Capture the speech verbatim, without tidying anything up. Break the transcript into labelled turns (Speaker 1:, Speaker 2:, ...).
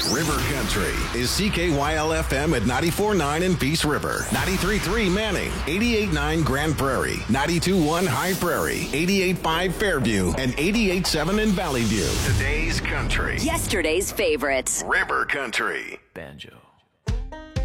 Speaker 1: River Country is C K Y L F M at ninety-four point nine in Peace River, ninety-three point three Manning, eighty-eight point nine Grand Prairie, ninety-two point one High Prairie, eighty-eight point five Fairview, and eighty-eight point seven in Valley View. Today's country.
Speaker 2: Yesterday's favorites.
Speaker 1: River Country.
Speaker 3: Banjo.